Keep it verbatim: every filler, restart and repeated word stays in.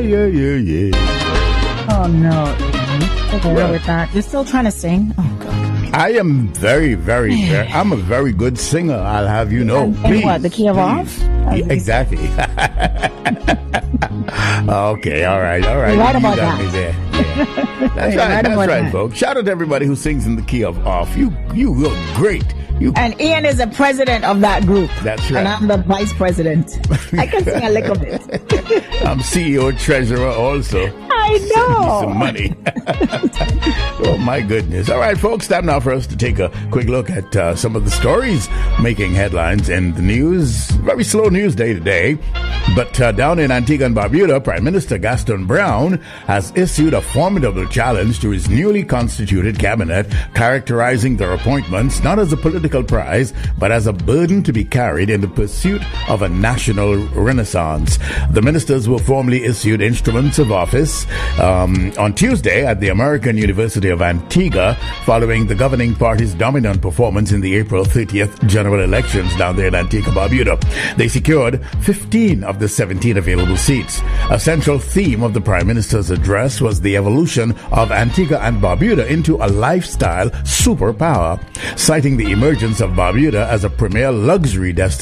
yeah, yeah, yeah. Oh, no. What's the matter with that? You're still trying to sing? Oh, God. I am very, very, very, I'm a very good singer, I'll have you know. And, Please, and what, the key of off? Yeah, exactly. Okay, all right, all right. You're right you about got that. me there. Yeah. That's right, You're right that's about right, that. folks. Shout out to everybody who sings in the key of off. You, you look great. You, And Ian is the president of that group. That's right. And I'm the vice president. I can sing a little bit. I'm C E O treasurer also. I know. Some money. Oh, my goodness. All right, folks, time now for us to take a quick look at uh, some of the stories making headlines in the news. Very slow news day today. But uh, down in Antigua and Barbuda, Prime Minister Gaston Brown has issued a formidable challenge to his newly constituted cabinet, characterizing their appointments not as a political prize, but as a burden to be carried in the pursuit of a national renaissance. The ministers were formally issued instruments of office um, on Tuesday at the American University of Antigua, following the governing party's dominant performance in the April thirtieth general elections down there in Antigua, Barbuda. They secured fifteen of the seventeen available seats. A central theme of the Prime Minister's address was the evolution of Antigua and Barbuda into a lifestyle superpower, citing the emergence of Barbuda as a premier luxury destination